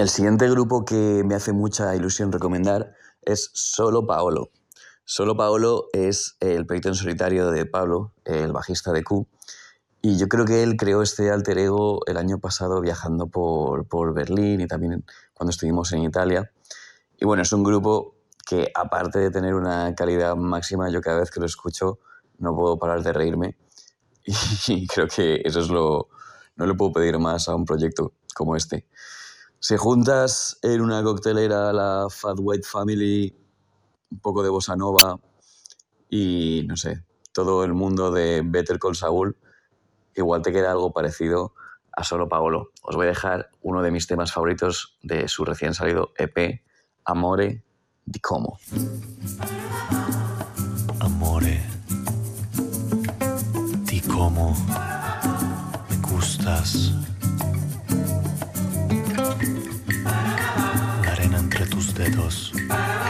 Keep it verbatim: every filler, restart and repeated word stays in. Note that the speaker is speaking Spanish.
El siguiente grupo que me hace mucha ilusión recomendar es Solo Paolo. Solo Paolo es el proyecto en solitario de Pablo, el bajista de Q, y yo creo que él creó este alter ego el año pasado viajando por, por Berlín y también cuando estuvimos en Italia. Y bueno, es un grupo que, aparte de tener una calidad máxima, yo cada vez que lo escucho no puedo parar de reírme. Y creo que eso es lo... no le puedo pedir más a un proyecto como este. Si juntas en una coctelera la Fat White Family, un poco de bossa nova y, no sé, todo el mundo de Better Call Saul, igual te queda algo parecido a Solo Paolo. Os voy a dejar uno de mis temas favoritos de su recién salido E P, Amore di Como. Amore di como me gustas. La arena entre tus dedos.